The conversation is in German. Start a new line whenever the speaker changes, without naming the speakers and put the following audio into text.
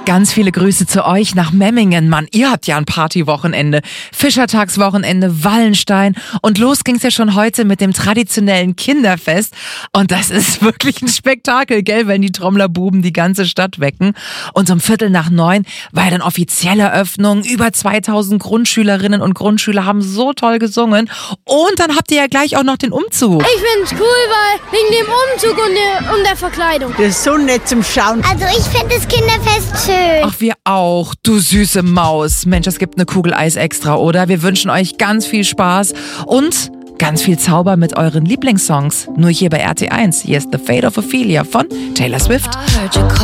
Ganz viele Grüße zu euch nach Memmingen, Mann. Ihr habt ja ein Partywochenende, Fischertagswochenende, Wallenstein und los ging's ja schon heute mit dem traditionellen Kinderfest und das ist wirklich ein Spektakel, gell, wenn die Trommlerbuben die ganze Stadt wecken und um 8:45 war ja dann offizielle Eröffnung, über 2000 Grundschülerinnen und Grundschüler haben so toll gesungen und dann habt ihr ja gleich auch noch den Umzug.
Ich find's cool, weil wegen dem Umzug und der Verkleidung.
Das ist so nett zum Schauen.
Also ich finde das Kinderfest schön.
Ach, wir auch, du süße Maus. Mensch, es gibt eine Kugel Eis extra, oder? Wir wünschen euch ganz viel Spaß und ganz viel Zauber mit euren Lieblingssongs. Nur hier bei RT1. Hier ist The Fate of Ophelia von Taylor Swift.